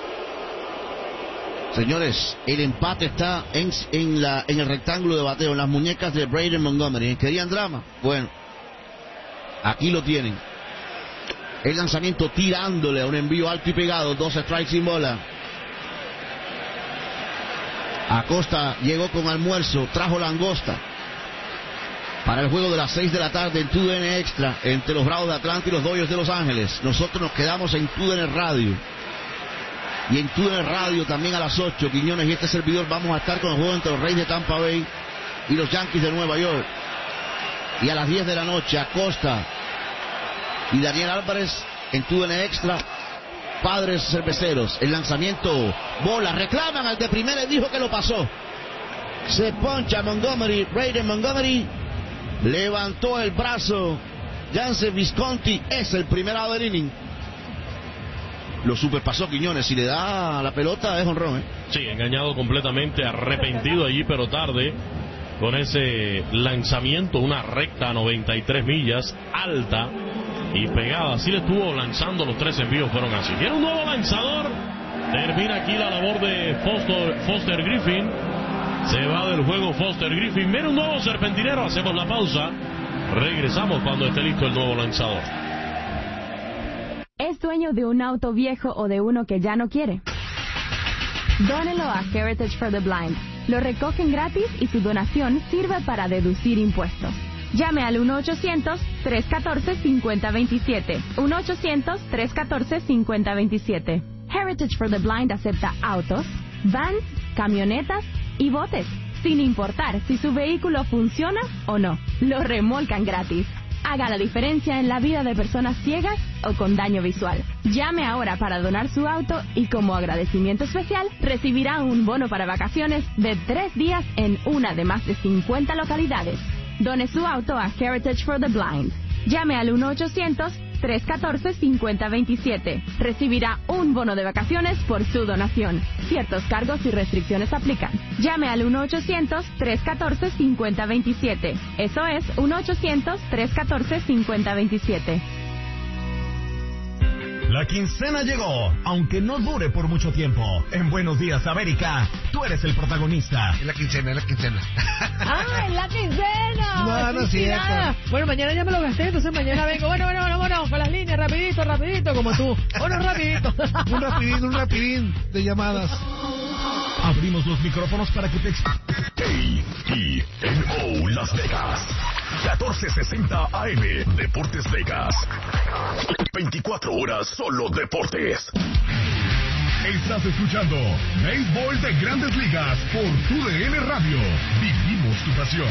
S2: Señores, el empate está en el rectángulo de bateo, en las muñecas de Brandon Montgomery. ¿Querían drama? Bueno, aquí lo tienen. El lanzamiento tirándole a un envío alto y pegado, 2 strikes sin bola. Acosta llegó con almuerzo, trajo langosta para el juego de las 6 de la tarde en TUDN Extra entre los Bravos de Atlanta y los Dodgers de Los Ángeles. Nosotros nos quedamos en TUDN Radio y en TUDN Radio también a las 8. Quiñones y este servidor vamos a estar con el juego entre los Reyes de Tampa Bay y los Yankees de Nueva York. Y a las 10 de la noche Acosta y Daniel Álvarez en TUDN Extra, Padres Cerveceros. El lanzamiento, bola, reclaman al de primera y dijo que lo pasó. Se poncha Montgomery, Brandon Montgomery levantó el brazo. Jansen Visconti es el primer out del inning. Lo superpasó Quiñones, si le da la pelota es honrón, ¿eh?
S1: Sí, engañado completamente, arrepentido allí pero tarde con ese lanzamiento, una recta a 93 millas, alta y pegada. Así le estuvo lanzando, los 3 envíos fueron así. Viene un nuevo lanzador, termina aquí la labor de Foster Griffin. Se va del juego Foster Griffin. Viene un nuevo serpentinero, hacemos la pausa. Regresamos cuando esté listo el nuevo lanzador.
S13: ¿Es dueño de un auto viejo o de uno que ya no quiere? Dónelo a Heritage for the Blind. Lo recogen gratis y su donación sirve para deducir impuestos. Llame al 1-800-314-5027. 1-800-314-5027. Heritage for the Blind acepta autos, vans, camionetas y botes, sin importar si su vehículo funciona o no. Lo remolcan gratis. Haga la diferencia en la vida de personas ciegas o con daño visual. Llame ahora para donar su auto y como agradecimiento especial recibirá un bono para vacaciones de 3 días en una de más de 50 localidades. Done su auto a Heritage for the Blind. Llame al 1-800-314-5027. Recibirá un bono de vacaciones por su donación. Ciertos cargos y restricciones aplican. Llame al 1-800-314-5027. Eso es 1-800-314-5027.
S3: La quincena llegó, aunque no dure por mucho tiempo. En Buenos Días América, tú eres el protagonista.
S15: Es la quincena, es la quincena.
S16: ¡Ah, es la quincena!
S15: No, no es cierto.
S16: Bueno, mañana ya me lo gasté, entonces mañana vengo. Bueno, con las líneas, rapidito, como tú. Bueno, rapidito.
S15: Un rapidín de llamadas.
S3: Abrimos los micrófonos para que te... KTNO Las Vegas, 1460 AM, Deportes Vegas. 24 horas solo deportes. Estás escuchando Béisbol de Grandes Ligas por TUDN Radio. Vivimos tu pasión.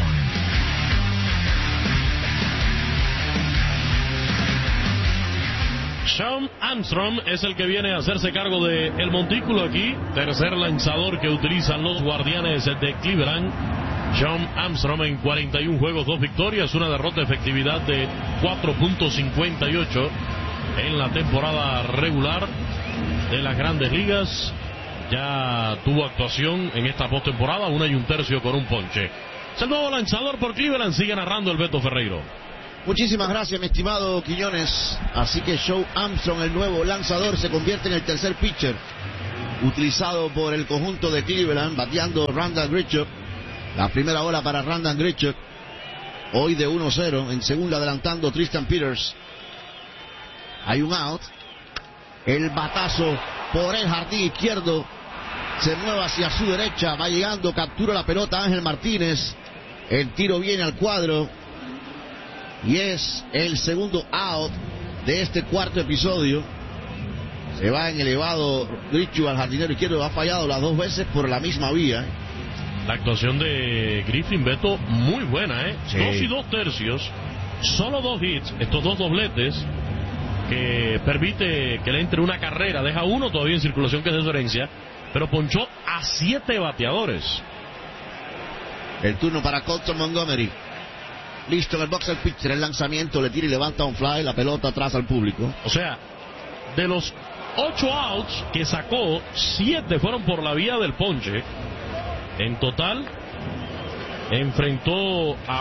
S1: Shawn Armstrong es el que viene a hacerse cargo de el montículo aquí. Tercer lanzador que utilizan los Guardianes de Cleveland. Shawn Armstrong en 41 juegos, 2 victorias, una derrota, efectividad de 4.58 en la temporada regular de las Grandes Ligas. Ya tuvo actuación en esta postemporada, 1 1/3 con un ponche. Es el nuevo lanzador por Cleveland, sigue narrando el Beto Ferreiro.
S2: Muchísimas gracias, mi estimado Quiñones. Así que Shawn Armstrong, el nuevo lanzador, se convierte en el tercer pitcher utilizado por el conjunto de Cleveland, bateando Randall Grichuk. La primera bola para Randall Grichuk, hoy de 1-0. En segunda adelantando Tristan Peters. Hay un out. El batazo por el jardín izquierdo. Se mueve hacia su derecha, va llegando, captura la pelota Ángel Martínez. El tiro viene al cuadro y es el segundo out de este cuarto episodio. Se va en elevado Grichuk al jardinero izquierdo, ha fallado las dos veces por la misma vía.
S1: La actuación de Griffin, Beto, muy buena,
S2: Sí.
S1: 2 y 2 tercios, solo 2 hits, estos 2 dobletes, que permite que le entre una carrera, deja uno todavía en circulación, que es de su herencia, pero ponchó a 7 bateadores.
S2: El turno para Colton Montgomery. Listo en el box el pitcher, el lanzamiento, le tira y levanta un fly, la pelota atrás al público.
S1: O sea, de los 8 outs que sacó, 7 fueron por la vía del ponche. En total, enfrentó a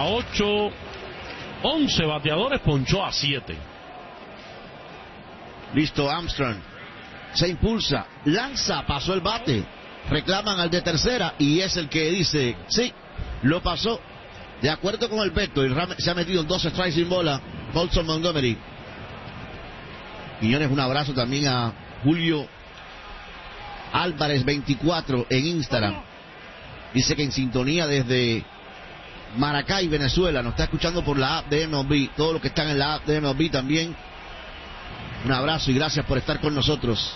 S1: 11 bateadores, ponchó a 7.
S2: Listo Armstrong. Se impulsa, lanza, pasó el bate. Reclaman al de tercera y es el que dice, sí, lo pasó. De acuerdo con el Beto, se ha metido en 2 strikes sin bola Colton Montgomery. Quiñones, un abrazo también a Julio Álvarez 24 en Instagram. Dice que en sintonía desde Maracay, Venezuela. Nos está escuchando por la app de MLB. Todos los que están en la app de MLB también. Un abrazo y gracias por estar con nosotros.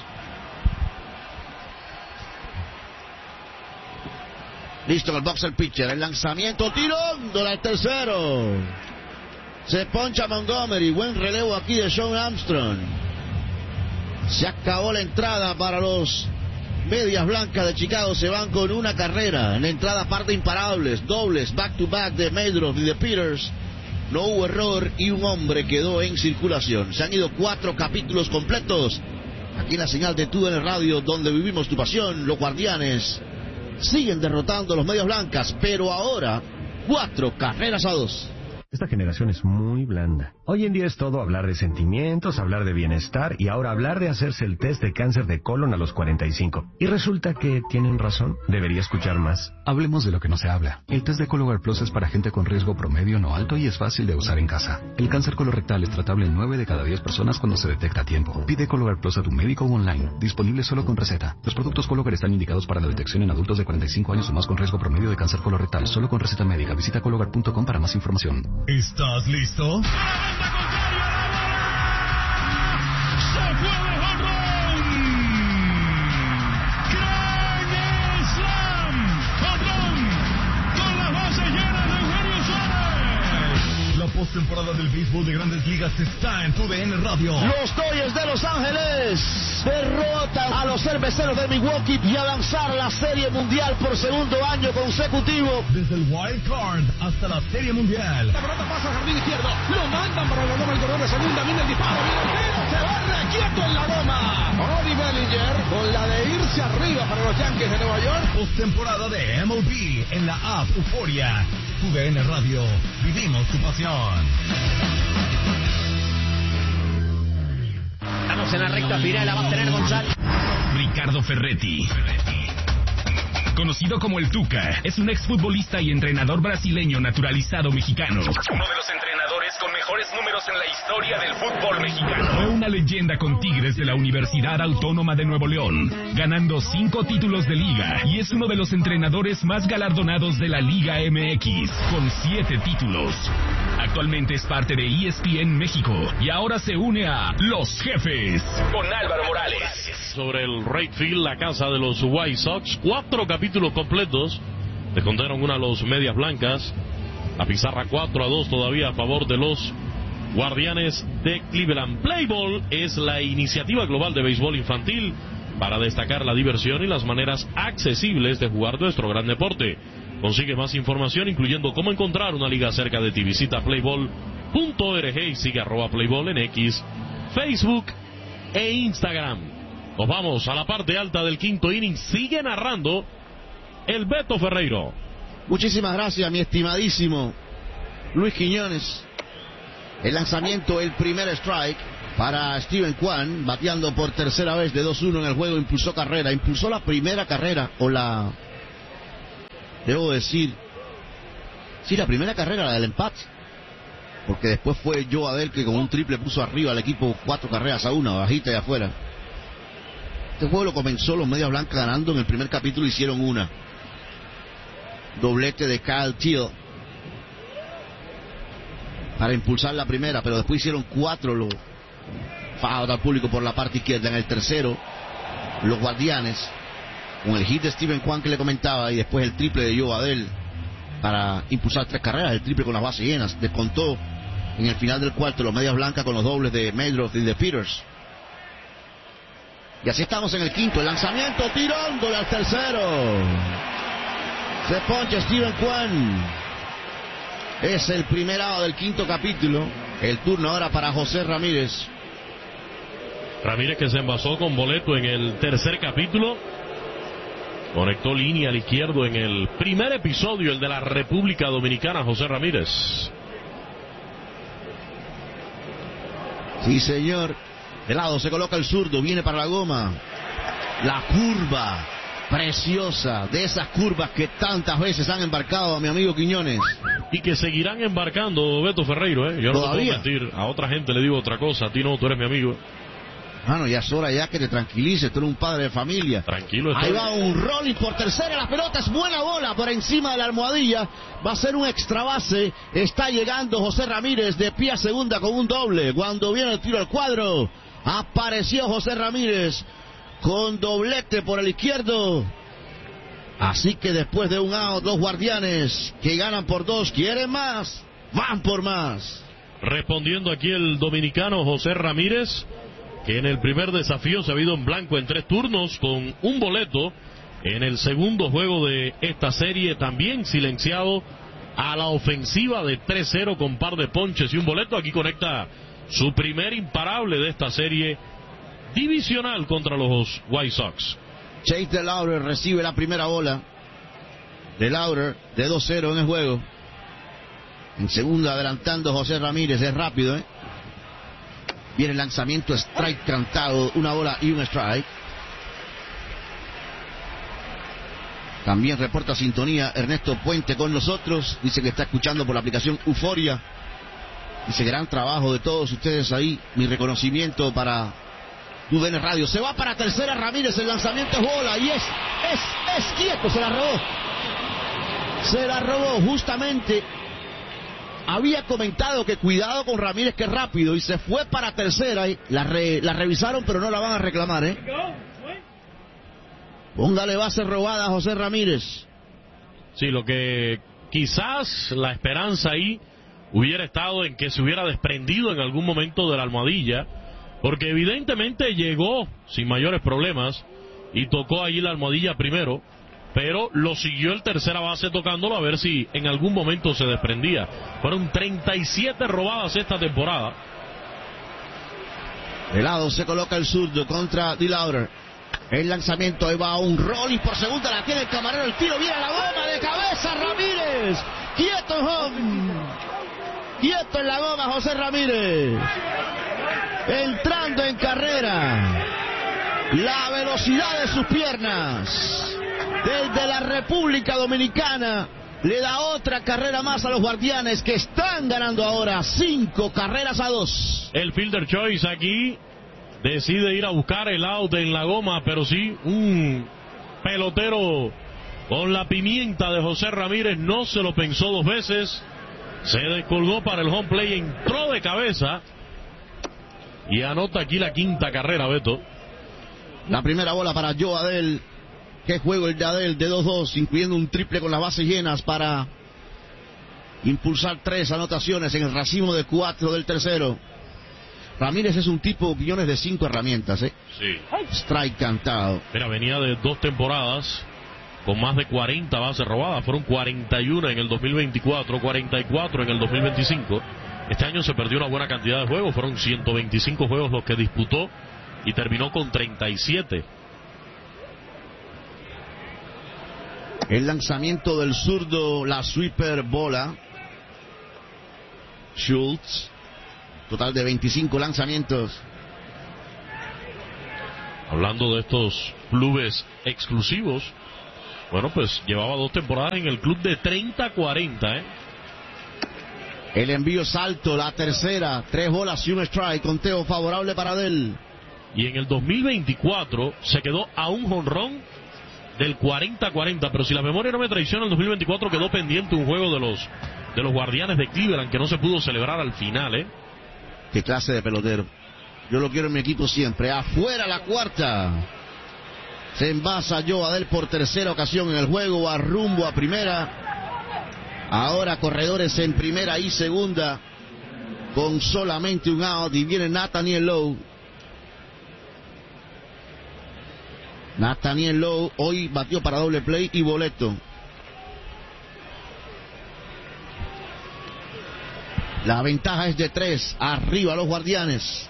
S2: Listo en el box el pitcher. El lanzamiento tirando al tercero. Se poncha Montgomery. Buen relevo aquí de Shawn Armstrong. Se acabó la entrada para los Medias Blancas de Chicago. Se van con una carrera. En la entrada parte imparables. Dobles back to back de Meldorf y de Peters. No hubo error y un hombre quedó en circulación. Se han ido 4 capítulos completos. Aquí en la señal de TUDN Radio, donde vivimos tu pasión. Los Guardianes siguen derrotando a los Medias Blancas, pero ahora 4 carreras a 2.
S17: Esta generación es muy blanda. Hoy en día es todo hablar de sentimientos, hablar de bienestar y ahora hablar de hacerse el test de cáncer de colon a los 45. Y resulta que tienen razón. Debería escuchar más.
S18: Hablemos de lo que no se habla. El test de Cologuard Plus es para gente con riesgo promedio no alto y es fácil de usar en casa. El cáncer colorectal es tratable en 9 de cada 10 personas cuando se detecta a tiempo. Pide Cologuard Plus a tu médico o online. Disponible solo con receta. Los productos Cologuard están indicados para la detección en adultos de 45 años o más con riesgo promedio de cáncer colorectal. Solo con receta médica. Visita Cologuard.com para más información.
S3: ¿Estás listo? Postemporada del béisbol de Grandes Ligas está en TUDN Radio.
S2: Los Dodgers de Los Ángeles derrotan a los Cerveceros de Milwaukee y avanzar la Serie Mundial por segundo año consecutivo.
S3: Desde el Wild Card hasta la Serie Mundial.
S4: La pelota pasa al jardín izquierdo, lo mandan para la loma, el corredor de segunda, viene el disparo, viene el tiro, se va requieto en la loma. Cody Bellinger con la de irse arriba para los Yankees de Nueva York.
S3: Postemporada de MLB en la app Euforia. TUDN Radio, vivimos tu pasión.
S5: Estamos en la recta final, la va a tener González.
S9: Ricardo Ferretti, conocido como el Tuca, es un exfutbolista y entrenador brasileño naturalizado mexicano. Uno de los entrenadores con mejores números en la historia del fútbol mexicano. Fue una leyenda con Tigres de la Universidad Autónoma de Nuevo León, ganando 5 títulos de liga, y es uno de los entrenadores más galardonados de la Liga MX, con 7 títulos. Actualmente es parte de ESPN México y ahora se une a Los Jefes con Álvaro Morales.
S1: Sobre el right field, la casa de los White Sox, 4 capítulos completos. Descontaron una a los Medias Blancas. La pizarra 4-2 todavía a favor de los Guardianes de Cleveland. Play Ball es la iniciativa global de béisbol infantil para destacar la diversión y las maneras accesibles de jugar nuestro gran deporte. Consigue más información, incluyendo cómo encontrar una liga cerca de ti. Visita playball.org y sigue @playball en X, Facebook e Instagram. Nos vamos a la parte alta del quinto inning. Sigue narrando el Beto Ferreiro.
S2: Muchísimas gracias, mi estimadísimo Luis Quiñones. El lanzamiento, el primer strike. para Steven Kwan, bateando por tercera vez de 2-1 en el juego. Impulsó carrera, impulsó la primera carrera, debo decir, sí, la primera carrera, la del empate, porque después fue Joe Adell que con un triple puso arriba al equipo 4 carreras a 1, bajita y afuera. Este juego lo comenzó los Medias Blancas ganando. En el primer capítulo hicieron una, doblete de Kyle Teal para impulsar la primera, pero después hicieron 4 foul al público por la parte izquierda. En el tercero, los Guardianes, con el hit de Steven Kwan que le comentaba, y después el triple de Joe Adell para impulsar 3 carreras, el triple con las bases llenas. Descontó en el final del cuarto los Medias Blancas con los dobles de Meldroth y de Peters. Y así estamos en el quinto. El lanzamiento, tirándole al tercero. Se poncha Steven Kwan. Es el primer out del quinto capítulo. El turno ahora para José Ramírez.
S1: Ramírez, que se envasó con boleto en el tercer capítulo. Conectó línea al izquierdo en el primer episodio, el de la República Dominicana. José Ramírez.
S2: Sí, señor. De lado se coloca el zurdo, viene para la goma. La curva preciosa, de esas curvas que tantas veces han embarcado a mi amigo Quiñones.
S1: Y que seguirán embarcando, Beto Ferreiro, ¿eh? Yo no te puedo mentir, a otra gente le digo otra cosa, a ti no, tú eres mi amigo.
S2: Mano, ya es hora ya que te tranquilices, tú eres un padre de familia.
S1: Tranquilo estoy.
S2: Ahí va un rolling por tercera, la pelota es buena bola por encima de la almohadilla. Va a ser un extra base. Está llegando José Ramírez de pie a segunda con un doble. Cuando viene el tiro al cuadro, apareció José Ramírez con doblete por el izquierdo. Así que después de un out, los Guardianes, que ganan por 2, quieren más, van por más.
S1: Respondiendo aquí el dominicano José Ramírez, que en el primer desafío se ha ido en blanco en 3 turnos con un boleto. En el segundo juego de esta serie, también silenciado a la ofensiva de 3-0 con par de ponches y un boleto. Aquí conecta su primer imparable de esta serie divisional contra los White Sox.
S2: Chase DeLauder recibe la primera bola. DeLauder de 2-0 en el juego. En segunda adelantando José Ramírez, es rápido, ¿eh? Viene el lanzamiento, strike cantado, una bola y un strike. También reporta sintonía Ernesto Puente con nosotros. Dice que está escuchando por la aplicación Euforia. Dice, gran trabajo de todos ustedes ahí. Mi reconocimiento para TUDN Radio. Se va para tercera Ramírez, el lanzamiento es bola y es quieto, se la robó. Se la robó justamente. Había comentado que cuidado con Ramírez, que es rápido, y se fue para tercera. Y la revisaron, pero no la van a reclamar, ¿eh? Póngale base robada a José Ramírez.
S1: Sí, lo que quizás la esperanza ahí hubiera estado en que se hubiera desprendido en algún momento de la almohadilla, porque evidentemente llegó sin mayores problemas y tocó allí la almohadilla primero, pero lo siguió el tercera base tocándolo a ver si en algún momento se desprendía. Fueron 37 robadas esta temporada.
S2: De lado se coloca el zurdo contra DeLauder. El lanzamiento, ahí va un rolling por segunda, la tiene el camarero, el tiro viene a la goma de cabeza Ramírez. Quieto en home. Quieto en la goma José Ramírez. Entrando en carrera. La velocidad de sus piernas. Desde la República Dominicana le da otra carrera más a los Guardianes, que están ganando ahora 5 carreras a 2.
S1: El fielder choice aquí decide ir a buscar el out en la goma, pero sí, un pelotero con la pimienta de José Ramírez no se lo pensó 2 veces. Se descolgó para el home play, entró de cabeza y anota aquí la 5ª carrera, Beto.
S2: La primera bola para Joe Adell. Qué juego el de Adell, de 2-2, incluyendo un triple con las bases llenas para impulsar 3 anotaciones en el racimo de 4 del tercero. Ramírez es un tipo, Quiñones, de 5 herramientas, ¿eh?
S1: Sí.
S2: Strike cantado.
S1: Mira, venía de 2 temporadas con más de 40 bases robadas. Fueron 41 en el 2024, 44 en el 2025. Este año se perdió una buena cantidad de juegos. Fueron 125 juegos los que disputó y terminó con 37.
S2: El lanzamiento del zurdo, la sweeper bola. Schultz total de 25 lanzamientos.
S1: Hablando de estos clubes exclusivos, bueno, pues llevaba 2 temporadas en el club de 30-40,
S2: El envío es alto, la tercera, 3 bolas y un strike, conteo favorable para Adel.
S1: Y en el 2024 se quedó a un jonrón del 40-40, pero si la memoria no me traiciona, en el 2024 quedó pendiente un juego de los Guardianes de Cleveland que no se pudo celebrar al final,
S2: Qué clase de pelotero. Yo lo quiero en mi equipo siempre. Afuera la cuarta. Se envasa Joe Adell por tercera ocasión en el juego, va rumbo a primera. Ahora corredores en primera y segunda con solamente un out, y viene Nathaniel Lowe. Nathaniel Lowe hoy batió para doble play y boleto. La ventaja es de 3, arriba los Guardianes.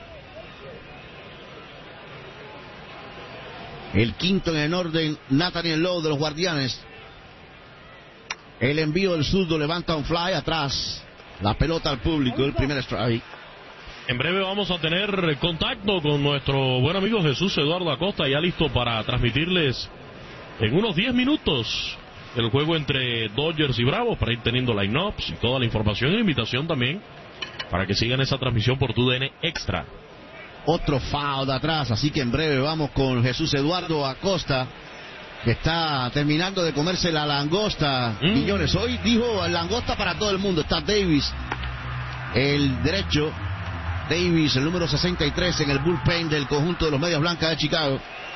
S2: El quinto en el orden, Nathaniel Lowe de los Guardianes. El envío del zurdo levanta un fly atrás. La pelota al público, el primer strike.
S1: En breve vamos a tener contacto con nuestro buen amigo Jesús Eduardo Acosta, ya listo para transmitirles en unos 10 minutos el juego entre Dodgers y Bravos, para ir teniendo line-ups y toda la información y la invitación también para que sigan esa transmisión por TUDN Extra.
S2: Otro foul de atrás, así que en breve vamos con Jesús Eduardo Acosta, que está terminando de comerse la langosta. Quiñones, hoy dijo langosta para todo el mundo. Está Davis, el derecho. Davis, el número 63 en el bullpen del conjunto de los Medias Blancas de Chicago.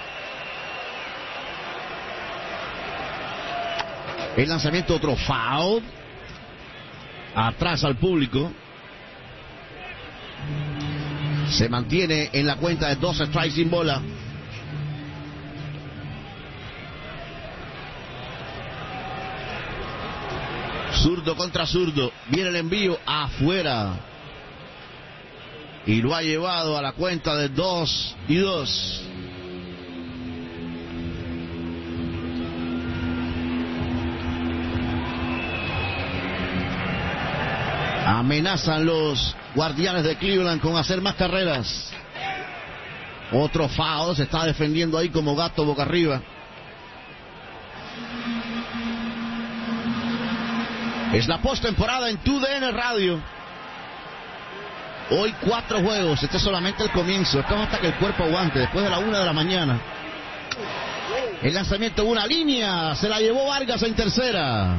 S2: El lanzamiento, otro foul. Atrás al público. Se mantiene en la cuenta de 2 strikes sin bola. Zurdo contra zurdo. Viene el envío afuera. Y lo ha llevado a la cuenta de 2-2. Amenazan los Guardianes de Cleveland con hacer más carreras. Otro foul, se está defendiendo ahí como gato boca arriba. Es la postemporada en TUDN Radio. Hoy 4 juegos, este es solamente el comienzo. Esto es hasta que el cuerpo aguante, después de la 1 de la mañana. El lanzamiento, una línea, se la llevó Vargas en tercera.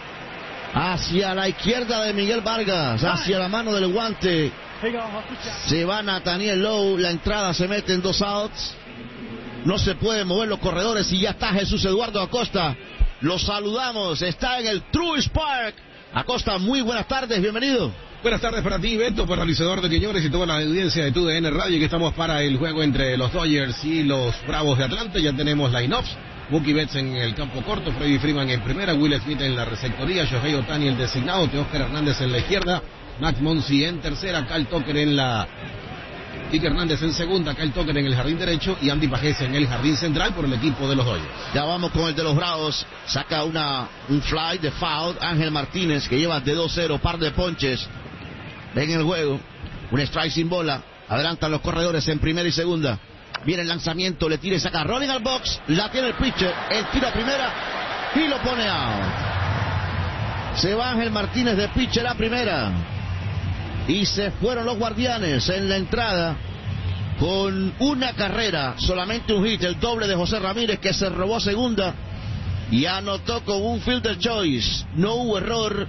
S2: Hacia la izquierda de Miguel Vargas, hacia la mano del guante. Se va Nathaniel Lowe, la entrada se mete en 2 outs. No se pueden mover los corredores y ya está Jesús Eduardo Acosta. Los saludamos, está en el Truist Park. Acosta, muy buenas tardes, bienvenido.
S4: Buenas tardes para ti, Beto, para Luis Eduardo Quiñones y toda la audiencia de TUDN Radio, que estamos para el juego entre los Dodgers y los Bravos de Atlanta. Ya tenemos line-ups. Mookie Betts en el campo corto, Freddie Freeman en primera, Will Smith en la receptoría, Shohei Ohtani el designado, Teóscar Hernández en la izquierda, Max Muncy en tercera, Kyle Tucker en la... Kike Hernández en segunda, Kyle Tucker en el jardín derecho y Andy Pajese en el jardín central por el equipo de los Dodgers.
S2: Ya vamos con el de los Bravos. Saca un fly de foul. Ángel Martínez, que lleva de 2-0, par de ponches en el juego. Un strike sin bola. Adelantan los corredores en primera y segunda. Viene el lanzamiento, le tira y saca rolling al box. La tiene el pitcher. El tiro a primera y lo pone out. Se va Ángel Martínez de pitcher a primera. Y se fueron los Guardianes en la entrada con una carrera, solamente un hit, el doble de José Ramírez, que se robó segunda y anotó con un fielder choice. No hubo error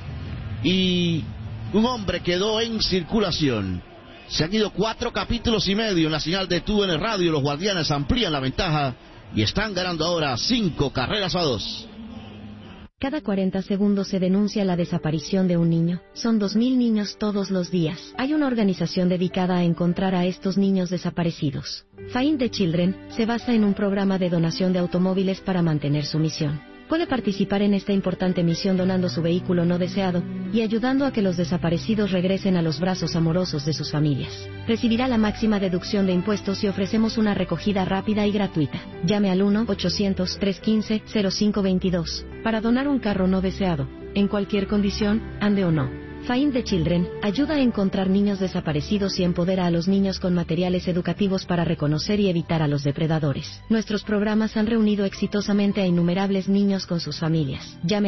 S2: y un hombre quedó en circulación. Se han ido 4 capítulos y medio en la señal de TUDN Radio. Los Guardianes amplían la ventaja y están ganando ahora 5-2.
S19: Cada 40 segundos se denuncia la desaparición de un niño. Son 2.000 niños todos los días. Hay una organización dedicada a encontrar a estos niños desaparecidos. Find the Children se basa en un programa de donación de automóviles para mantener su misión. Puede participar en esta importante misión donando su vehículo no deseado y ayudando a que los desaparecidos regresen a los brazos amorosos de sus familias. Recibirá la máxima deducción de impuestos y ofrecemos una recogida rápida y gratuita. Llame al 1-800-315-0522 para donar un carro no deseado, en cualquier condición, ande o no. Find the Children ayuda a encontrar niños desaparecidos y empodera a los niños con materiales educativos para reconocer y evitar a los depredadores. Nuestros programas han reunido exitosamente a innumerables niños con sus familias. Llame